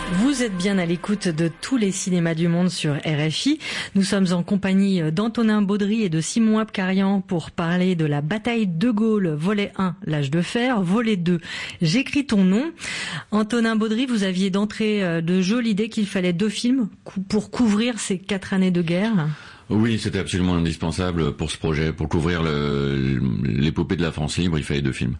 Vous êtes bien à l'écoute de tous les cinémas du monde sur RFI. Nous sommes en compagnie d'Antonin Baudry et de Simon Abkarian pour parler de la bataille de Gaulle, volet 1, l'âge de fer, volet 2, j'écris ton nom. Antonin Baudry, vous aviez d'entrée de jeu l'idée qu'il fallait 2 films pour couvrir ces 4 années de guerre. Oui, c'était absolument indispensable pour ce projet, pour couvrir l'épopée de la France libre, il fallait 2 films.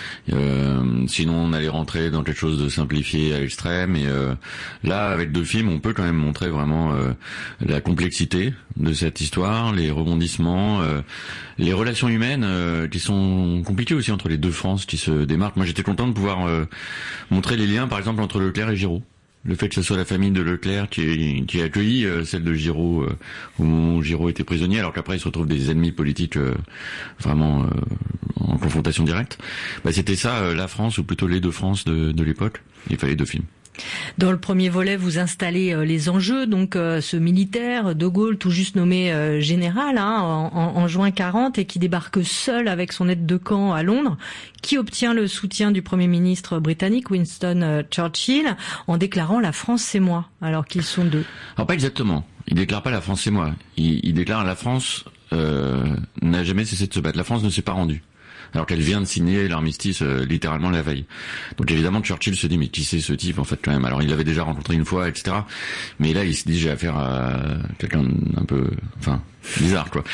Sinon, on allait rentrer dans quelque chose de simplifié à l'extrême. Et là, avec 2 films, on peut quand même montrer vraiment la complexité de cette histoire, les rebondissements, les relations humaines qui sont compliquées aussi entre les 2 France qui se démarquent. Moi, j'étais content de pouvoir montrer les liens, par exemple, entre Leclerc et Giraud. Le fait que ce soit la famille de Leclerc qui a accueilli celle de Giraud au moment où Giraud était prisonnier, alors qu'après ils se retrouvent des ennemis politiques vraiment en confrontation directe. C'était ça, la France, ou plutôt les 2 France de l'époque. Il fallait 2 films. Dans le premier volet, vous installez les enjeux, donc ce militaire, De Gaulle, tout juste nommé général en juin 40 et qui débarque seul avec son aide de camp à Londres, qui obtient le soutien du Premier ministre britannique Winston Churchill en déclarant « La France, c'est moi », alors qu'ils sont 2. Alors pas exactement. Il déclare pas « La France, c'est moi ». Il déclare « La France n'a jamais cessé de se battre. La France ne s'est pas rendue ». Alors qu'elle vient de signer l'armistice littéralement la veille. Donc évidemment Churchill se dit mais qui c'est ce type en fait quand même. Alors il l'avait déjà rencontré une fois, etc. Mais là il se dit j'ai affaire à quelqu'un un peu, bizarre quoi.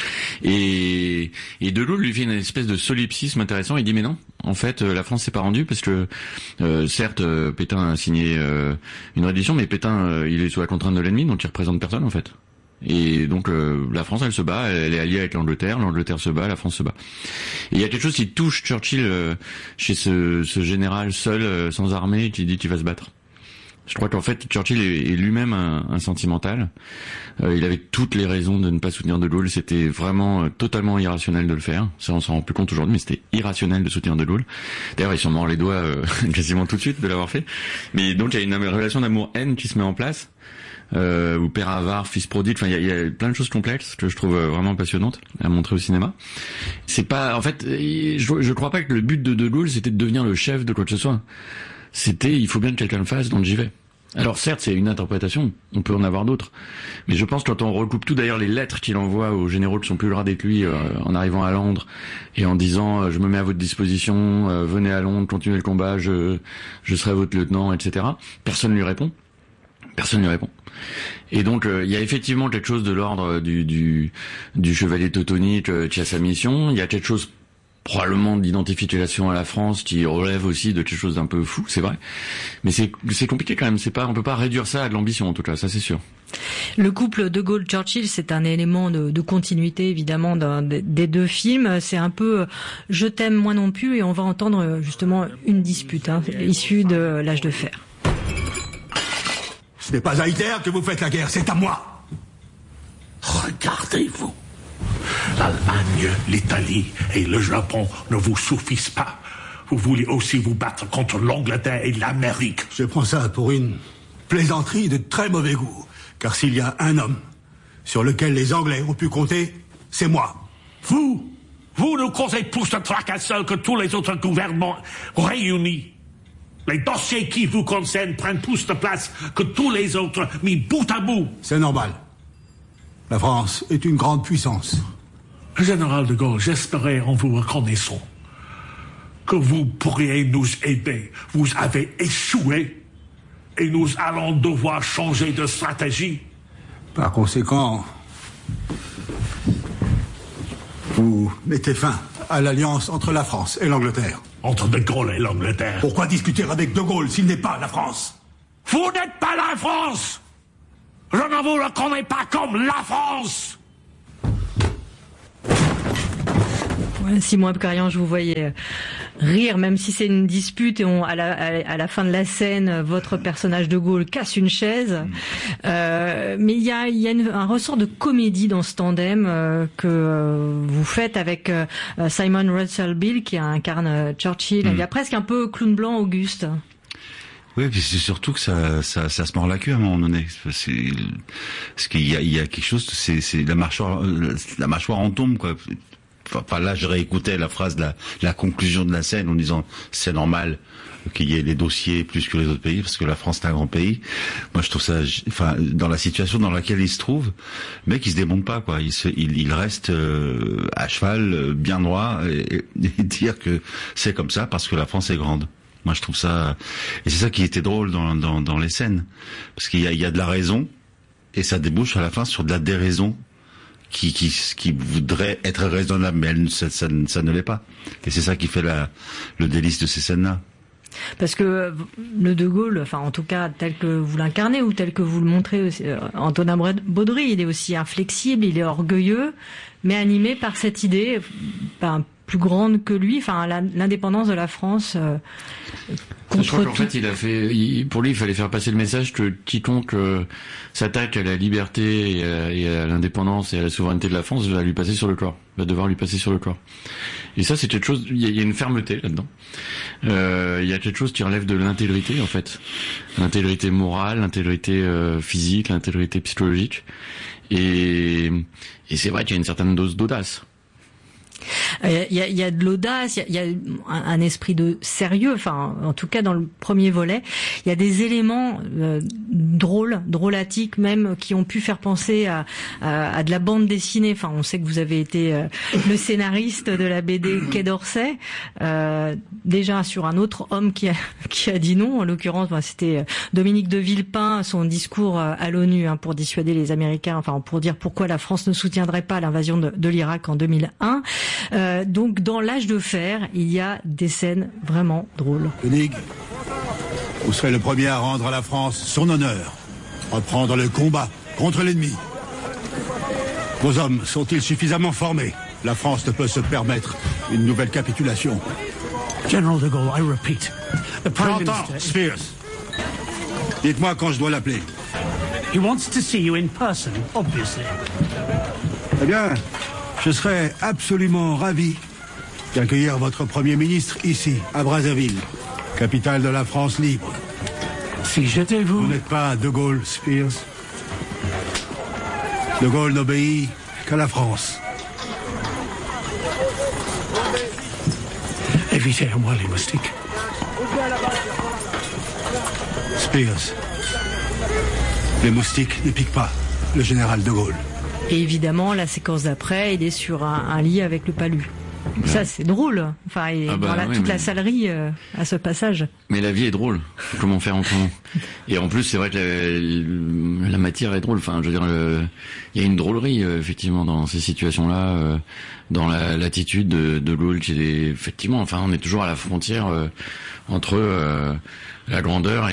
Et De Gaulle lui fait une espèce de solipsisme intéressant. Il dit mais non, en fait la France s'est pas rendue parce que certes Pétain a signé une reddition, mais Pétain il est sous la contrainte de l'ennemi, donc il représente personne en fait. Et donc la France elle se bat, elle est alliée avec l'Angleterre se bat, la France se bat. Et il y a quelque chose qui touche Churchill chez ce général seul, sans armée, qui dit qu'il va se battre. Je crois qu'en fait Churchill est lui-même un sentimental. Il avait toutes les raisons de ne pas soutenir De Gaulle, c'était vraiment totalement irrationnel de le faire. Ça on s'en rend plus compte aujourd'hui, mais c'était irrationnel de soutenir De Gaulle. D'ailleurs ils s'en mordent les doigts quasiment tout de suite de l'avoir fait. Mais donc il y a une relation d'amour-haine qui se met en place. Ou père avare, fils prodigue, il y a plein de choses complexes que je trouve vraiment passionnantes à montrer au cinéma. C'est pas, en fait, je crois pas que le but de Gaulle c'était de devenir le chef de quoi que ce soit. C'était, il faut bien que quelqu'un le fasse, donc j'y vais. Alors certes, c'est une interprétation, on peut en avoir d'autres, mais je pense que quand on recoupe tout, d'ailleurs les lettres qu'il envoie aux généraux qui sont plus gradés que lui en arrivant à Londres et en disant je me mets à votre disposition, venez à Londres, continuez le combat, je serai votre lieutenant, etc. Personne lui répond. Et donc il y a effectivement quelque chose de l'ordre du chevalier teutonique qui a sa mission. Il y a quelque chose probablement d'identification à la France qui relève aussi de quelque chose d'un peu fou, c'est vrai. Mais c'est compliqué quand même. On peut pas réduire ça à de l'ambition en tout cas, ça c'est sûr. Le couple De Gaulle-Churchill, c'est un élément de continuité évidemment des 2 films. C'est un peu je t'aime moi non plus, et on va entendre justement une dispute issue de l'âge de fer. Ce n'est pas à Hitler que vous faites la guerre, c'est à moi. Regardez-vous. L'Allemagne, l'Italie et le Japon ne vous suffisent pas. Vous voulez aussi vous battre contre l'Angleterre et l'Amérique. Je prends ça pour une plaisanterie de très mauvais goût. Car s'il y a un homme sur lequel les Anglais ont pu compter, c'est moi. Vous nous causez plus de tracasseurs que tous les autres gouvernements réunis. Les dossiers qui vous concernent prennent plus de place que tous les autres mis bout à bout. C'est normal. La France est une grande puissance. Général de Gaulle, j'espérais en vous reconnaissant que vous pourriez nous aider. Vous avez échoué et nous allons devoir changer de stratégie. Par conséquent, vous mettez fin à l'alliance entre la France et l'Angleterre. Entre De Gaulle et l'Angleterre. Pourquoi discuter avec De Gaulle s'il n'est pas la France? Vous n'êtes pas la France! Je ne vous reconnais pas comme la France! Simon Abkarian, je vous voyais rire, même si c'est une dispute et à la fin de la scène, votre personnage De Gaulle casse une chaise. Mais il y a un ressort de comédie dans ce tandem que vous faites avec Simon Russell Beale qui incarne Churchill. Il y a presque un peu clown blanc Auguste. Oui, puis c'est surtout que ça se mord la queue à un moment donné. Parce qu'il y a quelque chose, c'est la mâchoire en tombe, quoi. enfin là, je réécoutais la phrase, la conclusion de la scène en disant c'est normal qu'il y ait des dossiers plus que les autres pays parce que la France est un grand pays. Moi, je trouve ça, enfin, dans la situation dans laquelle il se trouve, le mec, il se démonte pas, quoi. Il reste à cheval, bien droit, et dire que c'est comme ça parce que la France est grande. Moi, je trouve ça, et c'est ça qui était drôle dans les scènes, parce qu'il y a de la raison, et ça débouche à la fin sur de la déraison qui voudrait être raisonnable, mais ça ne l'est pas. Et c'est ça qui fait le délice de ces scènes-là. Parce que le De Gaulle, enfin en tout cas tel que vous l'incarnez ou tel que vous le montrez, Antonin Baudry, il est aussi inflexible, il est orgueilleux, mais animé par cette idée plus grande que lui, enfin l'indépendance de la France contre. Je crois qu'en fait, pour lui, il fallait faire passer le message que quiconque s'attaque à la liberté et à l'indépendance et à la souveraineté de la France va devoir lui passer sur le corps. Et ça, c'est quelque chose. Il y a une fermeté là-dedans. Il y a quelque chose qui relève de l'intégrité, en fait, l'intégrité morale, l'intégrité physique, l'intégrité psychologique. Et c'est vrai qu'il y a une certaine dose d'audace. Il y a de l'audace, il y a un esprit de sérieux, enfin en tout cas dans le premier volet, il y a des éléments drôlatiques même qui ont pu faire penser à de la bande dessinée. Enfin, on sait que vous avez été le scénariste de la BD Quai d'Orsay, déjà sur un autre homme qui a dit non, en l'occurrence c'était Dominique de Villepin, son discours à l'ONU pour dissuader les Américains, enfin pour dire pourquoi la France ne soutiendrait pas l'invasion de l'Irak en 2001. Donc dans L'Âge de fer, il y a des scènes vraiment drôles. Koenig, vous serez le premier à rendre à la France son honneur, reprendre le combat contre l'ennemi. Vos hommes sont-ils suffisamment formés? La France ne peut se permettre une nouvelle capitulation. General de Gaulle, I repeat. The Prime Minister... Spears. Dites-moi quand je dois l'appeler. He wants to see you in person, obviously. Eh bien, je serais absolument ravi d'accueillir votre Premier ministre ici, à Brazzaville, capitale de la France libre. Si j'étais vous... Vous n'êtes pas De Gaulle, Spears. De Gaulle n'obéit qu'à la France. Évitez-moi les moustiques. Spears. Les moustiques ne piquent pas le général De Gaulle. Et évidemment, la séquence d'après, il est sur un lit avec le palu. Ouais. Ça, c'est drôle. Enfin, toute la salerie à ce passage. Mais la vie est drôle. Comment faire autrement? Et en plus, c'est vrai que la matière est drôle. Enfin, je veux dire, il y a une drôlerie effectivement dans ces situations-là, dans l'attitude de Gaulle qui est effectivement. Enfin, on est toujours à la frontière entre la grandeur et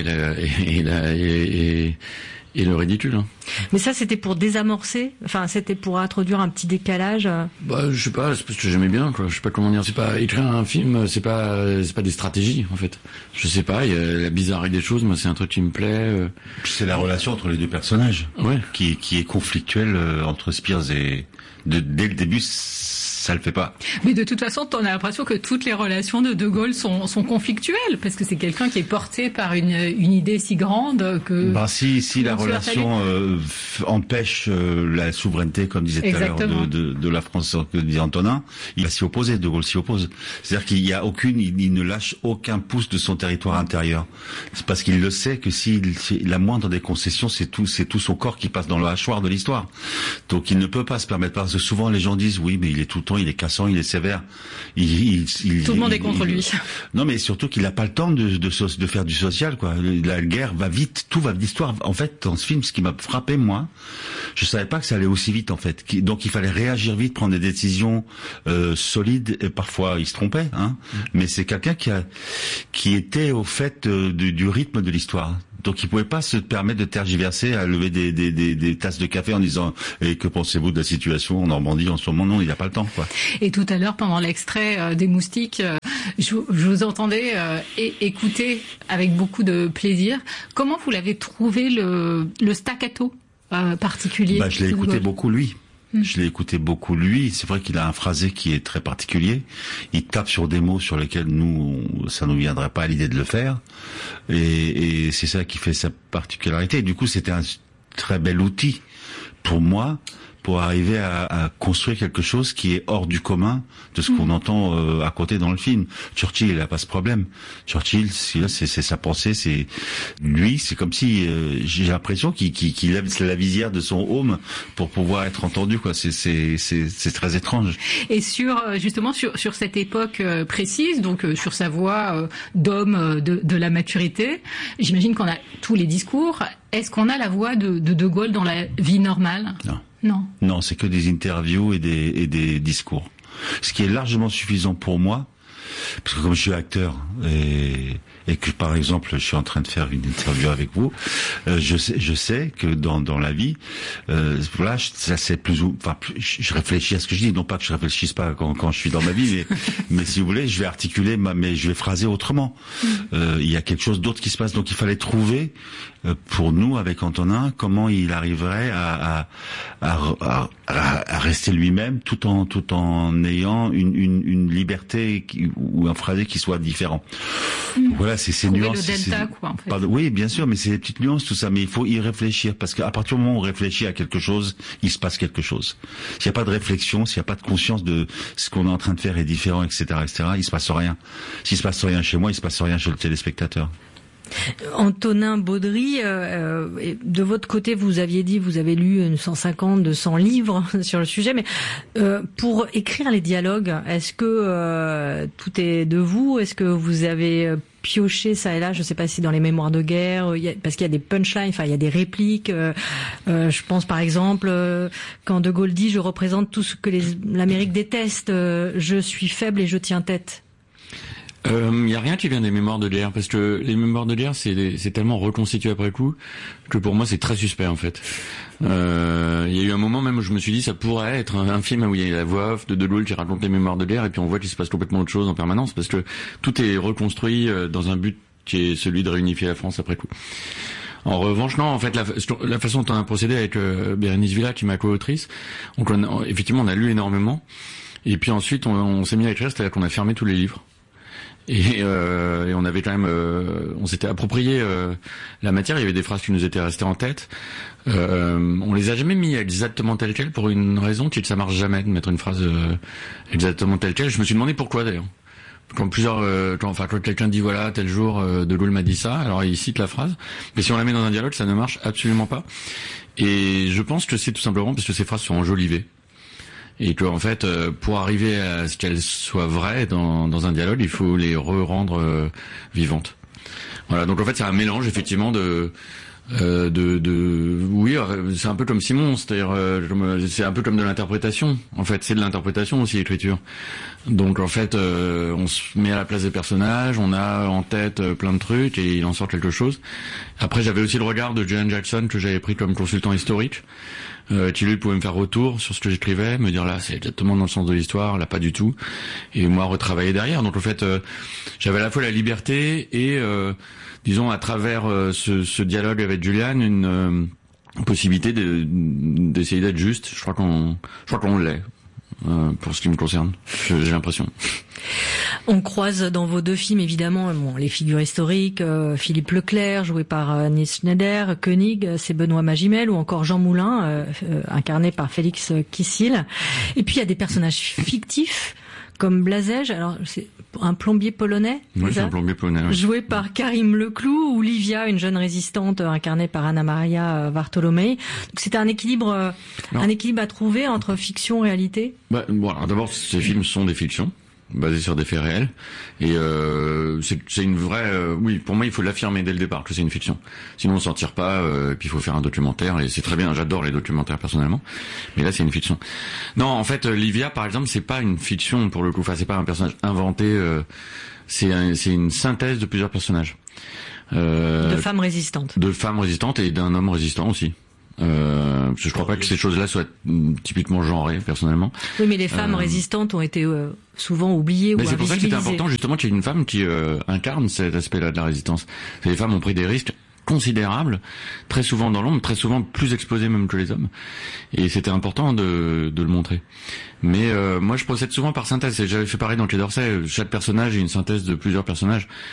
le ridicule. Mais ça, c'était pour désamorcer. Enfin, c'était pour introduire un petit décalage. Je sais pas, c'est parce que j'aimais bien, quoi. Je sais pas comment dire. C'est pas écrire un film, c'est pas des stratégies, en fait. Je sais pas. Il y a la bizarrerie des choses. Moi, c'est un truc qui me plaît. C'est la relation entre les deux personnages, ouais, qui est conflictuelle entre Spears et dès le début. Ça le fait pas. Mais de toute façon, on a l'impression que toutes les relations de De Gaulle sont conflictuelles, parce que c'est quelqu'un qui est porté par une idée si grande que... si la relation empêche la souveraineté, comme disait tout à l'heure, de la France, que disait Antonin, il va s'y opposer, De Gaulle s'y oppose. C'est-à-dire il ne lâche aucun pouce de son territoire intérieur. C'est parce qu'il le sait que la moindre des concessions, c'est tout son corps qui passe dans le hachoir de l'histoire. Donc il ne peut pas se permettre, parce que souvent les gens disent, oui, mais il est tout le temps, il est cassant, il est sévère. Tout le monde est contre lui. Non, mais surtout qu'il n'a pas le temps de faire du social, quoi. La guerre va vite, tout va vite. L'histoire, en fait, dans ce film, ce qui m'a frappé, moi, je savais pas que ça allait aussi vite, en fait. Donc il fallait réagir vite, prendre des décisions solides. Et parfois, il se trompait, hein. Mais c'est quelqu'un qui était au fait du rythme de l'histoire. Donc il pouvait pas se permettre de tergiverser, à lever des tasses de café en disant que pensez-vous de la situation en Normandie en ce moment? Non, il n'a pas le temps, quoi. Et tout à l'heure, pendant l'extrait des moustiques, je vous entendais écouter avec beaucoup de plaisir. Comment vous l'avez trouvé le staccato particulier? Je l'ai écouté beaucoup lui. Je l'ai écouté beaucoup lui. C'est vrai qu'il a un phrasé qui est très particulier. Il tape sur des mots sur lesquels ça nous viendrait pas à l'idée de le faire. Et c'est ça qui fait sa particularité. Et du coup, c'était un très bel outil pour moi pour arriver à construire quelque chose qui est hors du commun de ce qu'on entend à côté dans le film. Churchill, il a pas ce problème. Churchill, c'est sa pensée, c'est lui, c'est comme si j'ai l'impression qu'il lève la visière de son home pour pouvoir être entendu, quoi. C'est très étrange. Et justement sur cette époque précise, donc sur sa voix d'homme de la maturité, j'imagine qu'on a tous les discours. Est-ce qu'on a la voix de Gaulle dans la vie normale? Non, c'est que des interviews et des discours. Ce qui est largement suffisant pour moi, parce que comme je suis acteur et que par exemple je suis en train de faire une interview avec vous, je sais que dans la vie, voilà, ça c'est je réfléchis à ce que je dis, non pas que je réfléchisse pas quand je suis dans ma vie, mais si vous voulez, je vais articuler mais je vais phraser autrement. Il y a quelque chose d'autre qui se passe, donc il fallait trouver pour nous avec Antonin comment il arriverait à rester lui-même tout en ayant une liberté ou un phrasé qui soit différent. Voilà, c'est ces nuances. Le delta, quoi, en fait. Oui, bien sûr, mais c'est des petites nuances, tout ça. Mais il faut y réfléchir, parce qu'à partir du moment où on réfléchit à quelque chose, il se passe quelque chose. S'il n'y a pas de réflexion, s'il n'y a pas de conscience de ce qu'on est en train de faire est différent, etc., il se passe rien. S'il se passe rien chez moi, il se passe rien chez le téléspectateur. Antonin Baudry, de votre côté, vous aviez dit, vous avez lu 150, 200 livres sur le sujet, mais pour écrire les dialogues, est-ce que tout est de vous? Est-ce que vous avez pioché ça et là, je ne sais pas si dans les mémoires de guerre, parce qu'il y a des punchlines, enfin il y a des répliques. Je pense par exemple quand De Gaulle dit « Je représente tout ce que l'Amérique déteste, je suis faible et je tiens tête ». Il y a rien qui vient des mémoires de guerre, parce que les mémoires de guerre c'est tellement reconstitué après coup que pour moi c'est très suspect en fait. Il y a eu un moment même où je me suis dit ça pourrait être un film où il y a la voix off de Gaulle qui raconte les mémoires de guerre et puis on voit qu'il se passe complètement autre chose en permanence parce que tout est reconstruit dans un but qui est celui de réunifier la France après coup. En revanche, non, en fait, la façon dont on a procédé avec Bérénice Villa, qui est ma co-autrice, effectivement on a lu énormément et puis ensuite on s'est mis à écrire, c'est-à-dire qu'on a fermé tous les livres. Et on avait quand même, on s'était approprié la matière. Il y avait des phrases qui nous étaient restées en tête. On les a jamais mis exactement telles quelles pour une raison qui est que ça marche jamais de mettre une phrase exactement telle quelle. Je me suis demandé pourquoi d'ailleurs. Quand quelqu'un dit voilà tel jour De Gaulle m'a dit ça, alors il cite la phrase, mais si on la met dans un dialogue, ça ne marche absolument pas. Et je pense que c'est tout simplement parce que ces phrases sont enjolivées. Et que en fait, pour arriver à ce qu'elles soient vraies dans un dialogue, il faut les rendre vivantes. Voilà. Donc en fait, c'est un mélange effectivement oui, c'est un peu comme Simon, c'est-à-dire c'est un peu comme de l'interprétation. En fait, c'est de l'interprétation aussi l'écriture. Donc en fait, on se met à la place des personnages, on a en tête plein de trucs et il en sort quelque chose. Après, j'avais aussi le regard de Julian Jackson que j'avais pris comme consultant historique. Qui lui pouvait me faire retour sur ce que j'écrivais, me dire là c'est exactement dans le sens de l'histoire, là pas du tout, et moi retravailler derrière. Donc en fait j'avais à la fois la liberté et disons à travers ce dialogue avec Julian une possibilité d'essayer d'être juste. Je crois qu'on l'est pour ce qui me concerne, j'ai l'impression. On croise dans vos deux films évidemment les figures historiques, Philippe Leclerc joué par Nils Schneider, Koenig c'est Benoît Magimel ou encore Jean Moulin incarné par Félix Kissel. Et puis il y a des personnages fictifs comme Blazej, alors c'est un plombier polonais. Oui, c'est un plombier polonais. Oui. Joué par Karim Leclou ou Livia, une jeune résistante incarnée par Anna Maria Vartolomei. Donc c'était un équilibre à trouver entre fiction et réalité. Bon, alors d'abord ces films sont des fictions basées sur des faits réels et c'est une vraie oui, pour moi il faut l'affirmer dès le départ que c'est une fiction, sinon on s'en tire pas et puis il faut faire un documentaire et c'est très bien, j'adore les documentaires personnellement, mais là c'est une fiction. Non, en fait Livia par exemple c'est pas une fiction pour le coup, enfin c'est pas un personnage inventé, c'est une synthèse de plusieurs personnages de femmes résistantes et d'un homme résistant aussi. Parce que je crois pas que ces choses-là soient typiquement genrées, personnellement. Oui, mais les femmes résistantes ont été souvent oubliées ou invisibilisées. C'est pour ça que c'était important justement qu'il y ait une femme qui incarne cet aspect-là de la résistance. Les femmes ont pris des risques considérables, très souvent dans l'ombre, très souvent plus exposées même que les hommes. Et c'était important de le montrer. Mais moi, je procède souvent par synthèse. Et j'avais fait pareil dans Quai d'Orsay. Chaque personnage est une synthèse de plusieurs personnages.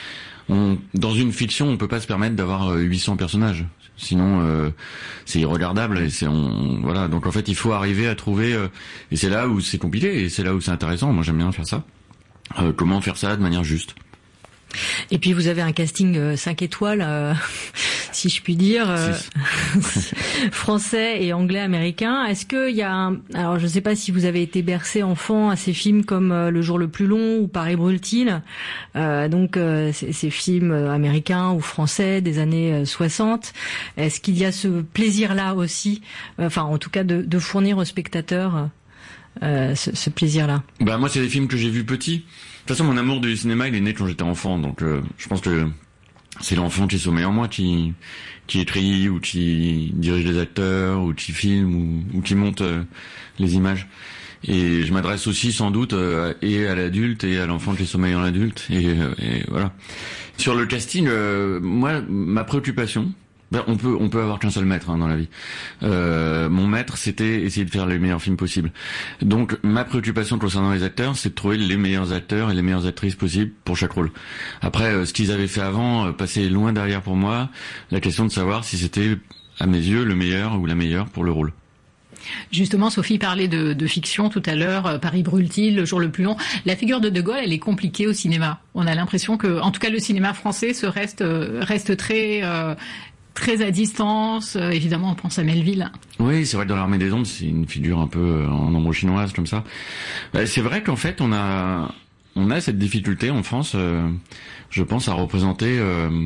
dans une fiction, on peut pas se permettre d'avoir 800 personnages. Sinon, c'est irregardable et voilà. Donc en fait, il faut arriver à trouver, et c'est là où c'est compliqué et c'est là où c'est intéressant. Moi, j'aime bien faire ça. Comment faire ça de manière juste. Et puis vous avez un casting 5 étoiles, si je puis dire, français et anglais américain. Est-ce qu'il y a alors je ne sais pas si vous avez été bercé enfant à ces films comme Le jour le plus long ou Paris brûle-t-il, ces films américains ou français des années 60. Est-ce qu'il y a ce plaisir-là aussi, enfin en tout cas de fournir aux spectateurs ce plaisir-là? Bah moi c'est des films que j'ai vus petits. De toute façon, mon amour du cinéma, il est né quand j'étais enfant, donc je pense que c'est l'enfant qui sommeille en moi, qui écrit ou qui dirige les acteurs ou qui filme ou qui monte les images. Et je m'adresse aussi sans doute et à l'adulte et à l'enfant qui sommeille en l'adulte. Et voilà. Sur le casting, moi, ma préoccupation. On peut avoir qu'un seul maître dans la vie. Mon maître, c'était essayer de faire les meilleurs films possibles. Donc ma préoccupation concernant les acteurs, c'est de trouver les meilleurs acteurs et les meilleures actrices possibles pour chaque rôle. Après, ce qu'ils avaient fait avant passait loin derrière pour moi. La question de savoir si c'était, à mes yeux, le meilleur ou la meilleure pour le rôle. Justement, Sophie parlait de fiction tout à l'heure, Paris brûle-t-il, Le jour le plus long. La figure de Gaulle, elle est compliquée au cinéma. On a l'impression que, en tout cas, le cinéma français reste très à distance. Évidemment, on pense à Melville. Oui, c'est vrai que dans l'Armée des Ombres, c'est une figure un peu en ombre chinoise comme ça. C'est vrai qu'en fait, on a cette difficulté en France, je pense, à représenter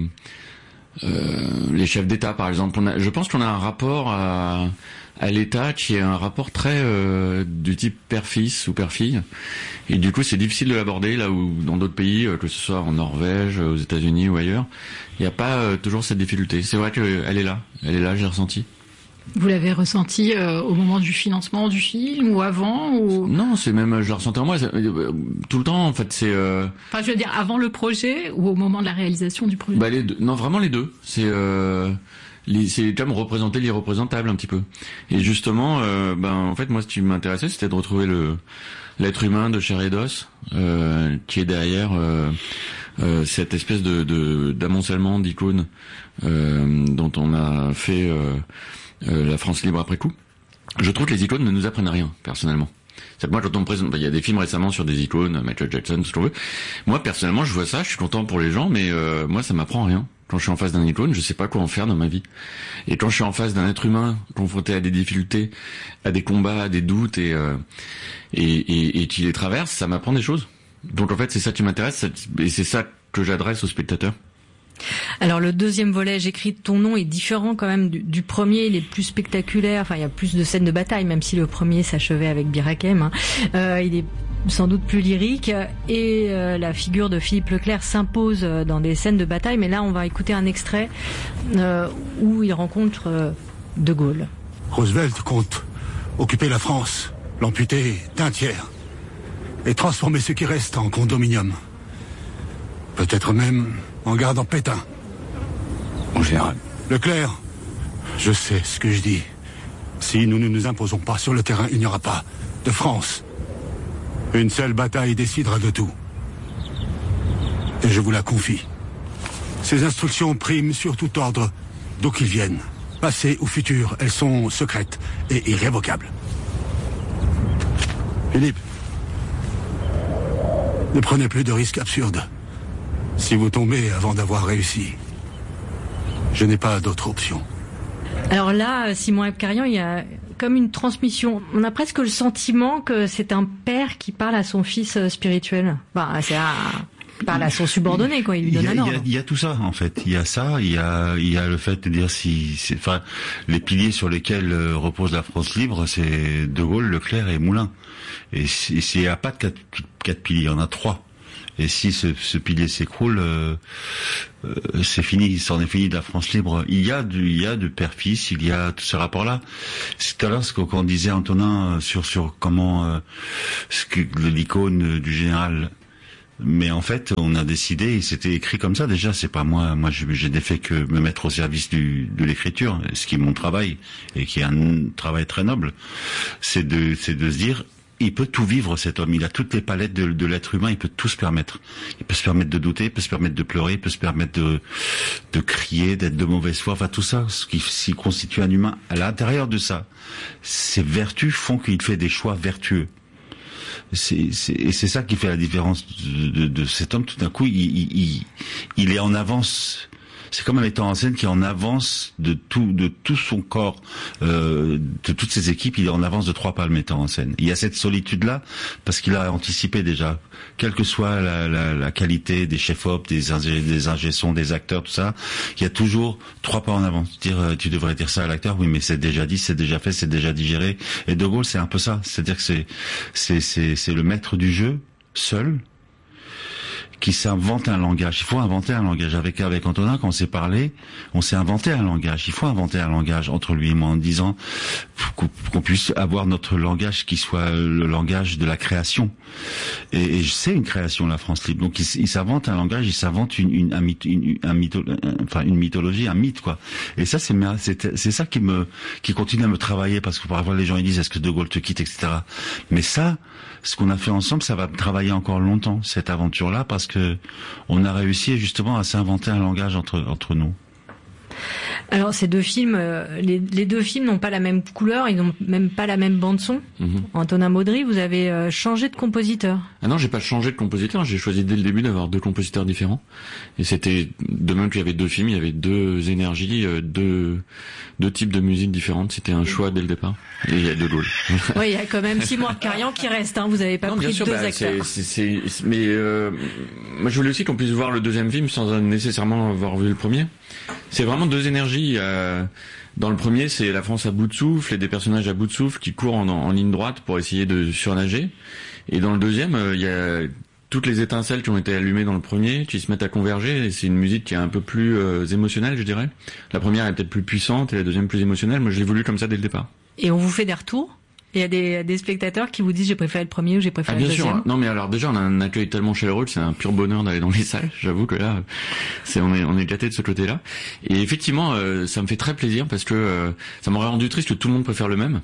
les chefs d'État, par exemple. Je pense qu'on a un rapport à l'État qui est un rapport très du type père-fils ou père-fille. Et du coup, c'est difficile de l'aborder là où dans d'autres pays, que ce soit en Norvège, aux États-Unis ou ailleurs, il n'y a pas toujours cette difficulté. C'est vrai qu'elle est là, j'ai ressenti. Vous l'avez ressenti au moment du financement du film ou avant ou... Non, c'est même, je l'ai ressenti en moi, tout le temps en fait. C'est. Enfin, je veux dire avant le projet ou au moment de la réalisation du projet. Les deux. Non, vraiment les deux. C'est comme représenter l'irreprésentable un petit peu. Et justement, en fait, moi, ce qui m'intéressait, c'était de retrouver l'être humain de chair et d'os, qui est derrière cette espèce d'amoncellement d'icônes dont on a fait la France libre après coup. Je trouve que les icônes ne nous apprennent rien, personnellement. C'est que moi, quand on me présente, il y a des films récemment sur des icônes, Michael Jackson, ce qu'on veut. Moi, personnellement, je vois ça, je suis content pour les gens, mais moi, ça m'apprend rien. Quand je suis en face d'un icône, je sais pas quoi en faire dans ma vie. Et quand je suis en face d'un être humain confronté à des difficultés, à des combats, à des doutes et qui les traverse, ça m'apprend des choses. Donc en fait, c'est ça qui m'intéresse et c'est ça que j'adresse aux spectateurs. Alors le deuxième volet, J'écris ton nom, est différent quand même du premier. Il est plus spectaculaire. Enfin, il y a plus de scènes de bataille, même si le premier s'achevait avec Bir Hakeim. Il est sans doute plus lyrique et la figure de Philippe Leclerc s'impose dans des scènes de bataille. Mais là, on va écouter un extrait où il rencontre De Gaulle. Roosevelt compte occuper la France, l'amputer d'un tiers et transformer ce qui reste en condominium. Peut-être même en gardant Pétain. Mon général. Leclerc, je sais ce que je dis. Si nous ne nous imposons pas sur le terrain, il n'y aura pas de France. Une seule bataille décidera de tout. Et je vous la confie. Ces instructions priment sur tout ordre, d'où qu'ils viennent. Passé ou futur, elles sont secrètes et irrévocables. Philippe, ne prenez plus de risques absurdes. Si vous tombez avant d'avoir réussi, je n'ai pas d'autre option. Alors là, Simon Abkarian, il y a comme une transmission. On a presque le sentiment que c'est un père qui parle à son fils spirituel. Enfin, il parle à son subordonné, quoi. Il lui donne un ordre. Il y a tout ça, en fait. Il y a ça, il y a le fait de dire les piliers sur lesquels repose la France libre, c'est De Gaulle, Leclerc et Moulin. Et il n'y a pas de quatre piliers, il y en a 3. Et si ce pilier s'écroule, c'est fini, c'en est fini de la France libre. Il y a de père-fils, il y a tout ce rapport-là. C'est tout à l'heure ce qu'on disait Antonin sur comment l'icône du général. Mais en fait, on a décidé, et c'était écrit comme ça déjà. C'est pas moi j'ai ne fait que me mettre au service de l'écriture, ce qui est mon travail et qui est un travail très noble. C'est de se dire, il peut tout vivre, cet homme. Il a toutes les palettes de l'être humain. Il peut tout se permettre. Il peut se permettre de douter, il peut se permettre de pleurer, il peut se permettre de crier, d'être de mauvaise foi. Enfin, tout ça, ce qui s'y constitue un humain. À l'intérieur de ça, ses vertus font qu'il fait des choix vertueux. Et c'est ça qui fait la différence de cet homme. Tout d'un coup, il est en avance. C'est comme un metteur en scène qui est en avance de tout son corps, de toutes ses équipes. Il est en avance de 3 pas, le metteur en scène. Il y a cette solitude-là parce qu'il a anticipé déjà, quelle que soit la qualité des chefs-op, des ingé-sons, des acteurs, tout ça. Il y a toujours 3 pas en avance. Tu devrais dire ça à l'acteur. Oui, mais c'est déjà dit, c'est déjà fait, c'est déjà digéré. Et De Gaulle, c'est un peu ça. C'est-à-dire que c'est le maître du jeu seul, qui s'invente un langage. Il faut inventer un langage. Avec Antonin, quand on s'est parlé, on s'est inventé un langage. Il faut inventer un langage entre lui et moi en disant qu'on puisse avoir notre langage qui soit le langage de la création. Et c'est une création, la France libre. Donc il s'invente un langage, il s'invente une mythologie, un mythe, quoi. Et ça, c'est ça qui continue à me travailler, parce que parfois les gens ils disent est-ce que De Gaulle te quitte, etc. Mais ça, ce qu'on a fait ensemble, ça va me travailler encore longtemps, cette aventure-là, parce que on a réussi justement à s'inventer un langage entre nous. Alors ces 2 films, les 2 films n'ont pas la même couleur, ils n'ont même pas la même bande son. Antonin Baudry, vous avez changé de compositeur. Ah non, j'ai pas changé de compositeur, j'ai choisi dès le début d'avoir 2 compositeurs différents. Et c'était, de même qu'il y avait 2 films, il y avait 2 énergies, 2 types de musique différentes. C'était un choix dès le départ. Et il y a De Gaulle. Oui, il y a quand même Simon Abkarian qui reste, vous avez pas pris 2 acteurs. Mais moi je voulais aussi qu'on puisse voir le 2e film sans nécessairement avoir vu le premier. C'est vraiment 2 énergies. Dans le premier, c'est la France à bout de souffle et des personnages à bout de souffle qui courent en ligne droite pour essayer de surnager. Et dans le deuxième, il y a toutes les étincelles qui ont été allumées dans le premier qui se mettent à converger, et c'est une musique qui est un peu plus émotionnelle, je dirais. La première est peut-être plus puissante et la deuxième plus émotionnelle. Moi, je l'ai voulu comme ça dès le départ. Et on vous fait des retours? Il y a des spectateurs qui vous disent j'ai préféré le premier ou j'ai préféré le deuxième. Bien sûr. Non, mais alors déjà on a un accueil tellement chaleureux que c'est un pur bonheur d'aller dans les salles. J'avoue que là, on est gâtés de ce côté-là. Et effectivement, ça me fait très plaisir parce que ça m'aurait rendu triste que tout le monde préfère le même.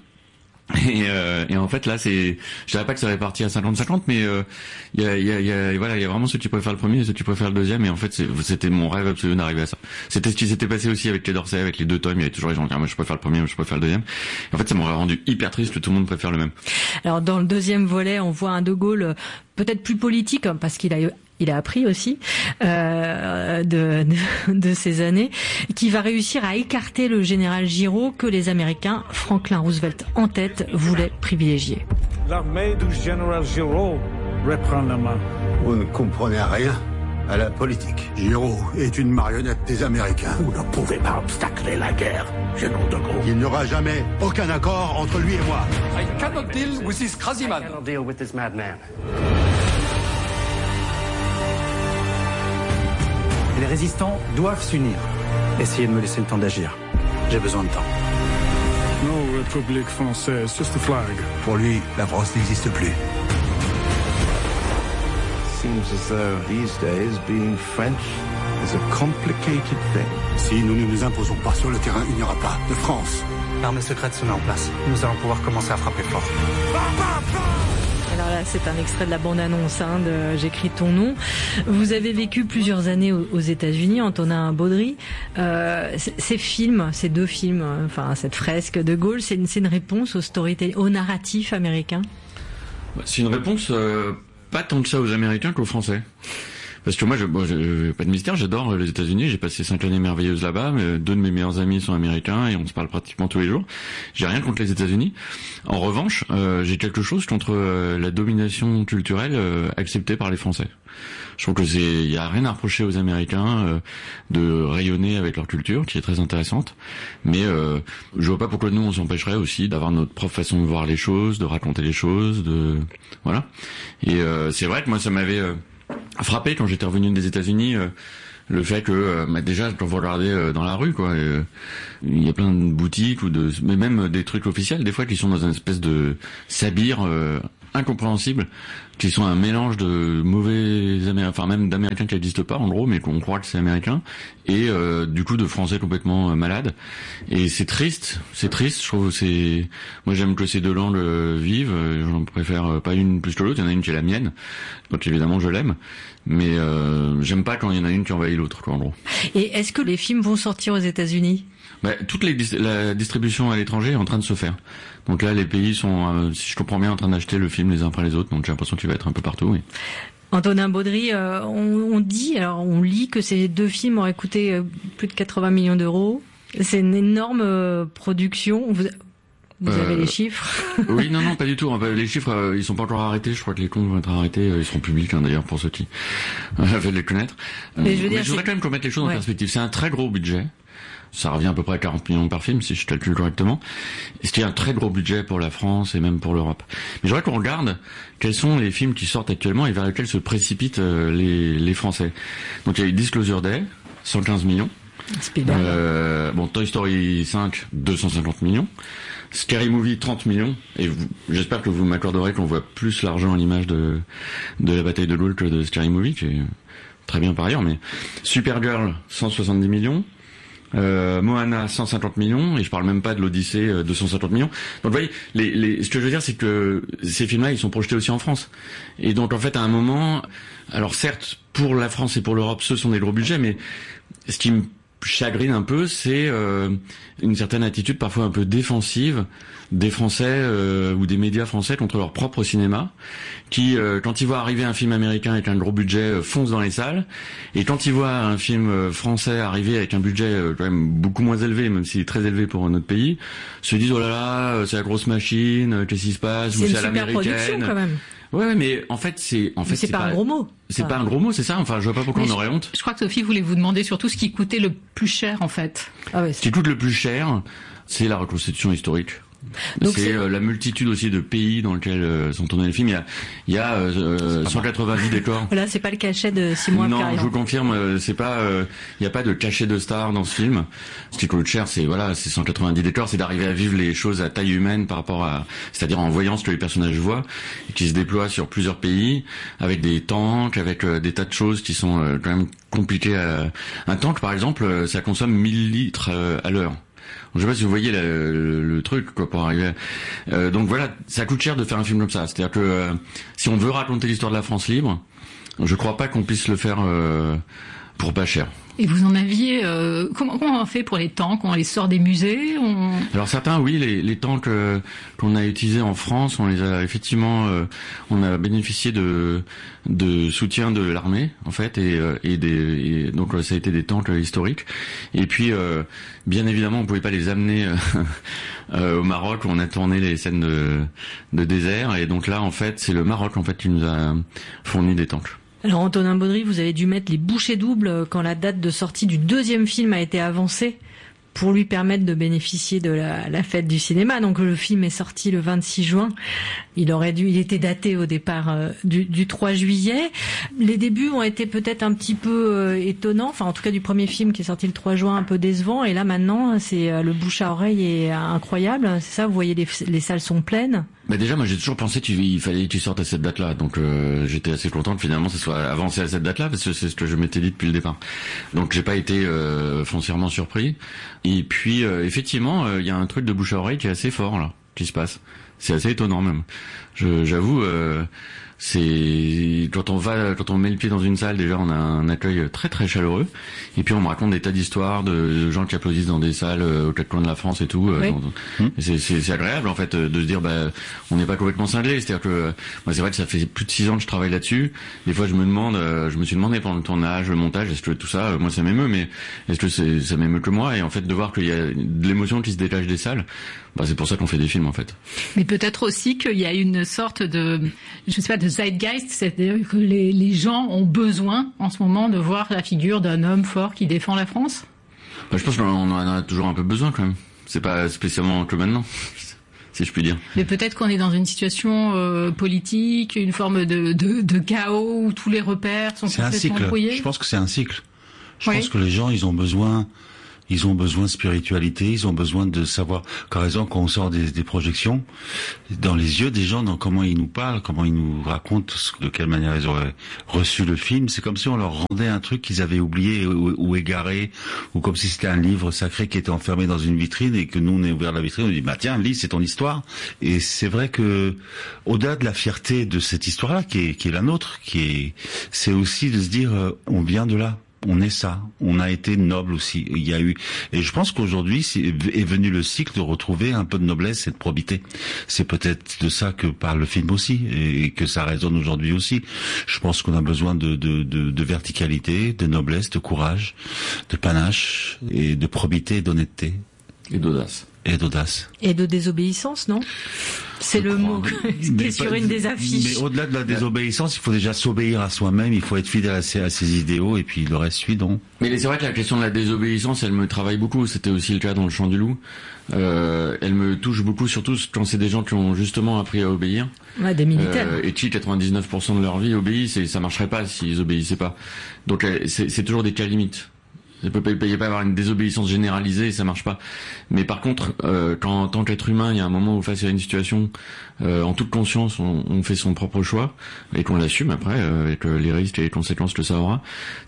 Et en fait là je dirais pas que ça va partir à 50-50, mais il y a vraiment ceux qui préfèrent le premier et ceux qui préfèrent le deuxième, et en fait c'était mon rêve absolu d'arriver à ça. C'était ce qui s'était passé aussi avec les Dorsey, avec les 2 tomes, il y avait toujours les gens qui disaient moi je préfère le premier, moi je préfère le deuxième. Et en fait ça m'aurait rendu hyper triste que tout le monde préfère le même. Alors dans le deuxième volet, on voit un De Gaulle peut-être plus politique, parce qu'il a appris aussi de ces années, qui va réussir à écarter le général Giraud que les Américains, Franklin Roosevelt en tête, voulaient privilégier. L'armée du général Giraud reprend la main. Vous ne comprenez rien à la politique. Giraud est une marionnette des Américains. Vous ne pouvez pas obstacler la guerre, général de Gaulle. Il n'y aura jamais aucun accord entre lui et moi. I cannot deal with this crazy man. I cannot deal with this madman. Les résistants doivent s'unir. Essayez de me laisser le temps d'agir. J'ai besoin de temps. No République française, just a flag. Pour lui, la France n'existe plus. Seems as though these days being French is a complicated thing. Si nous ne nous imposons pas sur le terrain, il n'y aura pas de France. L'armée secrète se met en place. Nous allons pouvoir commencer à frapper fort. Alors là, c'est un extrait de la bande-annonce de J'écris ton nom. Vous avez vécu plusieurs années aux États-Unis, Antonin Baudry. Ces 2 films, cette fresque de Gaulle, c'est une réponse au storytelling, au narratif américain? C'est une réponse pas tant que ça aux Américains qu'aux Français. Parce que moi, pas de mystère, j'adore les États-Unis. J'ai passé 5 années merveilleuses là-bas. 2 de mes meilleurs amis sont américains et on se parle pratiquement tous les jours. J'ai rien contre les États-Unis. En revanche, j'ai quelque chose contre la domination culturelle acceptée par les Français. Je trouve que il y a rien à reprocher aux Américains de rayonner avec leur culture, qui est très intéressante. Mais je vois pas pourquoi nous on s'empêcherait aussi d'avoir notre propre façon de voir les choses, de raconter les choses, voilà. Et c'est vrai que moi ça m'avait frappé quand j'étais revenu des États-Unis, le fait que déjà quand vous regardez dans la rue, quoi, il y a plein de boutiques mais même des trucs officiels des fois qui sont dans une espèce de sabir incompréhensible qui sont un mélange de mauvais Américains, enfin même d'Américains qui n'existent pas en gros, mais qu'on croit que c'est américain, et du coup de Français complètement malades. Et c'est triste, je trouve. Moi j'aime que ces deux langues vivent. J'en préfère pas une plus que l'autre. Il y en a une qui est la mienne, donc évidemment je l'aime, mais j'aime pas quand il y en a une qui envahit l'autre, quoi, en gros. Et est-ce que les films vont sortir aux États-Unis ? La distribution à l'étranger est en train de se faire. Donc là, les pays sont, si je comprends bien, en train d'acheter le film les uns après les autres. Donc j'ai l'impression qu'il va être un peu partout. Oui. Antonin Baudry, on lit que ces deux films auraient coûté plus de 80 millions d'euros. C'est une énorme production. Vous avez les chiffres? Oui, non, pas du tout. Les chiffres, ils sont pas encore arrêtés. Je crois que les comptes vont être arrêtés. Ils seront publics, d'ailleurs, pour ceux qui veulent les connaître. Mais je voudrais quand même qu'on mette les choses en perspective. C'est un très gros budget. Ça revient à peu près à 40 millions par film, si je calcule correctement. Ce qui est un très gros budget pour la France et même pour l'Europe. Mais j'aimerais qu'on regarde quels sont les films qui sortent actuellement et vers lesquels se précipitent les Français. Donc il y a eu Disclosure Day, 115 millions. Toy Story 5, 250 millions. Scary Movie, 30 millions. Et j'espère que vous m'accorderez qu'on voit plus l'argent à l'image de la bataille de Gaulle que de Scary Movie, qui est très bien par ailleurs. Mais Supergirl, 170 millions. Moana 150 millions, et je parle même pas de l'Odyssée 250 millions. Donc vous voyez, ce que je veux dire, c'est que ces films-là, ils sont projetés aussi en France. Et donc en fait, à un moment, alors certes, pour la France et pour l'Europe, ce sont des gros budgets, mais ce qui me chagrine un peu, c'est une certaine attitude parfois un peu défensive des Français ou des médias français contre leur propre cinéma, qui quand ils voient arriver un film américain avec un gros budget foncent dans les salles, et quand ils voient un film français arriver avec un budget quand même beaucoup moins élevé, même s'il est très élevé pour notre pays, se disent oh là là, c'est la grosse machine, qu'est-ce qui se passe, ou c'est à l'américaine. C'est une super production quand même. Ouais, mais en fait c'est pas un gros mot. C'est pas un gros mot, c'est ça. Enfin, je vois pas pourquoi on aurait honte. Je crois que Sophie voulait vous demander surtout ce qui coûtait le plus cher en fait. Ce qui coûte le plus cher, c'est la reconstitution historique. Donc c'est la multitude aussi de pays dans lesquels sont tournés les films. Il y a 190 décors. Voilà, c'est pas le cachet de Simon Abkarian. Non, je vous confirme, c'est pas. Il y a pas de cachet de star dans ce film. Ce qui coûte cher, c'est 190 décors, c'est d'arriver à vivre les choses à taille humaine par rapport à, c'est-à-dire en voyant ce que les personnages voient, et qui se déploient sur plusieurs pays, avec des tanks, avec des tas de choses qui sont quand même compliquées. Un tank, par exemple, ça consomme 1000 litres à l'heure. Je sais pas si vous voyez le truc, quoi, pour arriver. Donc voilà, ça coûte cher de faire un film comme ça. C'est-à-dire que si on veut raconter l'histoire de la France libre, je crois pas qu'on puisse le faire pour pas cher. Et vous en aviez comment on fait pour les tanks? On les sort des musées? Alors certains, oui, les tanks qu'on a utilisés en France, on les a effectivement, on a bénéficié de soutien de l'armée en fait, et donc ça a été des tanks historiques. Et puis bien évidemment, on pouvait pas les amener au Maroc où on a tourné les scènes de désert, et donc là en fait, c'est le Maroc en fait qui nous a fourni des tanks. Alors Antonin Baudry, vous avez dû mettre les bouchées doubles quand la date de sortie du deuxième film a été avancée pour lui permettre de bénéficier de la fête du cinéma. Donc le film est sorti le 26 juin. Il était daté au départ du 3 juillet. Les débuts ont été peut-être un petit peu étonnants. Enfin, en tout cas, du premier film qui est sorti le 3 juin, un peu décevant. Et là, maintenant, c'est le bouche à oreille est incroyable. C'est ça, vous voyez, les salles sont pleines. Bah déjà, moi j'ai toujours pensé qu'il fallait qu'il sorte à cette date-là, donc j'étais assez content que finalement ça soit avancé à cette date-là, parce que c'est ce que je m'étais dit depuis le départ. Donc j'ai pas été foncièrement surpris. Et puis effectivement, il y a un truc de bouche à oreille qui est assez fort là, qui se passe. C'est assez étonnant même. J'avoue, c'est quand on met le pied dans une salle, déjà on a un accueil très très chaleureux, et puis on me raconte des tas d'histoires de gens qui applaudissent dans des salles aux quatre coins de la France et tout. Oui. C'est agréable en fait de se dire on n'est pas complètement cinglé. C'est-à-dire que moi c'est vrai que ça fait plus de 6 ans que je travaille là-dessus. Des fois je me suis demandé pendant le tournage, le montage, est-ce que tout ça, moi ça m'émeut, mais est-ce que ça m'émeut que moi? Et en fait de voir qu'il y a de l'émotion qui se dégage des salles, c'est pour ça qu'on fait des films en fait. Mais peut-être aussi qu'il y a une sorte de, je sais pas, de zeitgeist, c'est-à-dire que les gens ont besoin en ce moment de voir la figure d'un homme fort qui défend la France. Je pense qu'on en a toujours un peu besoin quand même. C'est pas spécialement que maintenant, si je puis dire. Mais peut-être qu'on est dans une situation politique, une forme de chaos où tous les repères sont complètement brouillés. Je pense que c'est un cycle. Je pense que les gens, ils ont besoin Ils ont besoin de spiritualité, ils ont besoin de savoir. Par exemple, quand on sort des projections, dans les yeux des gens, dans comment ils nous parlent, comment ils nous racontent, de quelle manière ils auraient reçu le film, c'est comme si on leur rendait un truc qu'ils avaient oublié ou égaré, ou comme si c'était un livre sacré qui était enfermé dans une vitrine et que nous on est ouvert la vitrine, on dit bah tiens, lis, c'est ton histoire. Et c'est vrai que au-delà de la fierté de cette histoire-là, qui est la nôtre, c'est aussi de se dire on vient de là. On est ça, on a été noble aussi. Il y a eu, et je pense qu'aujourd'hui est venu le cycle de retrouver un peu de noblesse et de probité. C'est peut-être de ça que parle le film aussi, et que ça résonne aujourd'hui aussi. Je pense qu'on a besoin de verticalité, de noblesse, de courage, de panache et de probité et d'honnêteté. Et d'audace. Et d'audace. Et de désobéissance, non? C'est le mot qui est sur une des affiches. Mais au-delà de la désobéissance, il faut déjà s'obéir à soi-même, il faut être fidèle à ses idéaux, et puis le reste suit donc. Mais c'est vrai que la question de la désobéissance, elle me travaille beaucoup. C'était aussi le cas dans Le Chant du Loup. Elle me touche beaucoup, surtout quand c'est des gens qui ont justement appris à obéir. Ouais, des militaires. Et qui 99% de leur vie obéissent, et ça marcherait pas s'ils obéissaient pas. Donc c'est toujours des cas limites. Il peut pas y avoir une désobéissance généralisée et ça marche pas. Mais par contre, quand en tant qu'être humain, il y a un moment où face à une situation, en toute conscience, on fait son propre choix et qu'on l'assume après, avec les risques et les conséquences que ça aura,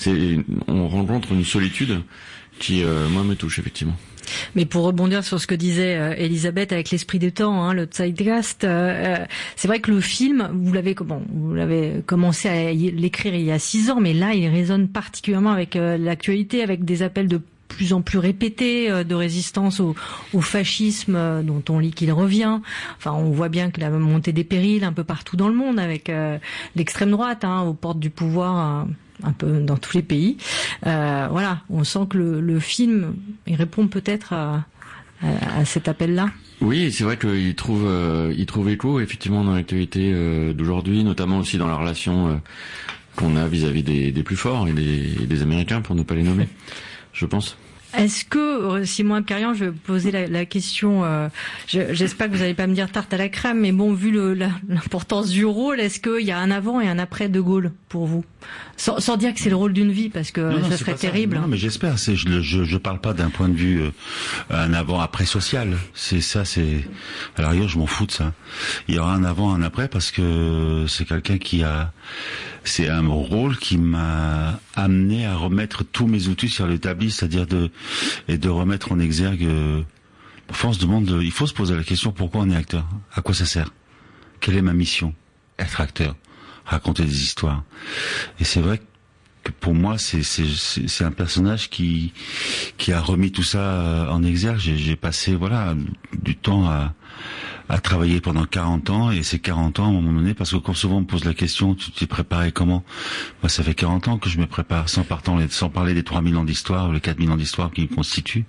on rencontre une solitude qui, moi, me touche effectivement. Mais pour rebondir sur ce que disait Elisabeth avec l'esprit des temps, le Zeitgeist, c'est vrai que le film, vous l'avez commencé à l'écrire il y a 6 ans, mais là il résonne particulièrement avec l'actualité, avec des appels de plus en plus répétés de résistance au fascisme dont on lit qu'il revient. Enfin, on voit bien que la montée des périls un peu partout dans le monde avec l'extrême droite aux portes du pouvoir. Un peu dans tous les pays. Voilà, on sent que le film, il répond peut-être à cet appel-là. Oui, c'est vrai qu'il trouve écho effectivement dans l'actualité d'aujourd'hui, notamment aussi dans la relation qu'on a vis-à-vis des plus forts et des Américains, pour ne pas les nommer, je pense. Est-ce que, Simon Abkarian, je vais poser la question, j'espère que vous n'allez pas me dire tarte à la crème, mais bon, vu l'importance du rôle, est-ce qu'il y a un avant et un après De Gaulle pour vous? Sans dire que c'est le rôle d'une vie, parce que non, ça serait terrible. Non, mais j'espère. Je parle pas d'un point de vue un avant-après social. C'est ça, à l'arrière, je m'en fous de ça. Il y aura un avant, un après, parce que c'est quelqu'un c'est un rôle qui m'a amené à remettre tous mes outils sur l'établi, c'est-à-dire de remettre en exergue. Parfois, on se demande, il faut se poser la question, pourquoi on est acteur? À quoi ça sert? Quelle est ma mission? Être acteur. Raconter des histoires. Et c'est vrai que pour moi, c'est un personnage qui a remis tout ça en exergue. J'ai passé, du temps à travailler pendant 40 ans, et ces 40 ans, à un moment donné, parce que quand souvent on me pose la question, tu t'es préparé comment? Moi, ça fait 40 ans que je me prépare, sans parler des 3000 ans d'histoire, ou les 4000 ans d'histoire qui me constituent.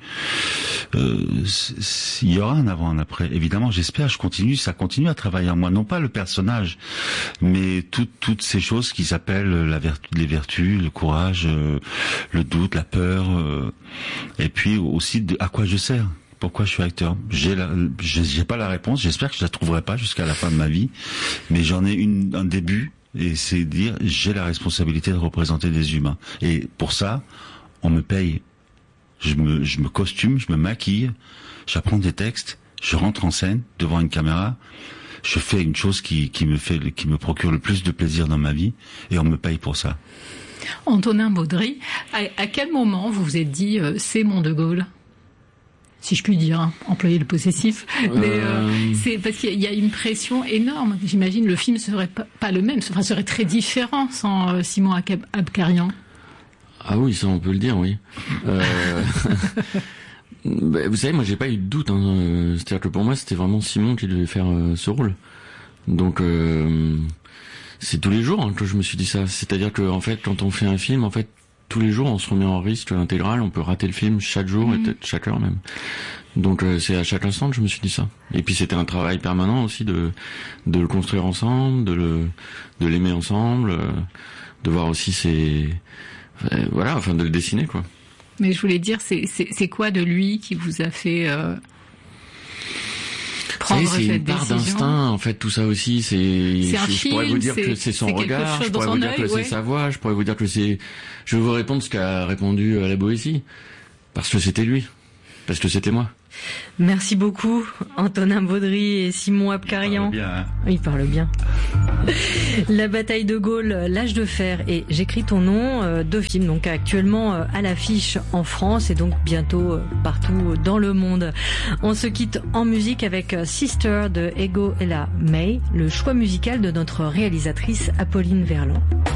Il y aura un avant, un après. Évidemment, j'espère, ça continue à travailler en moi. Non pas le personnage, mais toutes ces choses qui s'appellent les vertus, le courage, le doute, la peur, et puis aussi à quoi je sers. Pourquoi je suis acteur? J'ai pas la réponse. J'espère que je la trouverai pas jusqu'à la fin de ma vie, mais j'en ai un début, et c'est dire j'ai la responsabilité de représenter des humains. Et pour ça, on me paye. Je me costume, je me maquille, j'apprends des textes, je rentre en scène devant une caméra, je fais une chose qui me procure le plus de plaisir dans ma vie, et on me paye pour ça. Antonin Baudry, à quel moment vous vous êtes dit c'est mon De Gaulle? Si je puis dire, employer le possessif, mais c'est parce qu'il y a une pression énorme. J'imagine le film serait pas le même, serait très différent sans Simon Abkarian. Ah oui, ça on peut le dire, oui. Vous savez, moi j'ai pas eu de doute. C'est-à-dire que pour moi c'était vraiment Simon qui devait faire ce rôle. Donc c'est tous les jours que je me suis dit ça. C'est-à-dire que en fait, quand on fait un film, en fait, tous les jours, on se remet en risque intégral, on peut rater le film chaque jour et peut-être chaque heure même. Donc c'est à chaque instant que je me suis dit ça. Et puis c'était un travail permanent aussi de le construire ensemble, de l'aimer ensemble, de voir aussi de le dessiner quoi. Mais je voulais dire, c'est quoi de lui qui vous a fait prendre cette décision? C'est une part d'instinct, en fait, tout ça aussi. Je pourrais vous dire que c'est son regard, je pourrais vous dire que c'est sa voix, je pourrais vous dire que je vais vous répondre ce qu'a répondu à la Boétie. Parce que c'était lui. Parce que c'était moi. Merci beaucoup, Antonin Baudry et Simon Abkarian. Il parle bien. La bataille de Gaulle, l'âge de fer et J'écris ton nom, 2 films donc actuellement à l'affiche en France et donc bientôt partout dans le monde. On se quitte en musique avec Sister de Ego Ella May, le choix musical de notre réalisatrice Apolline Verlan.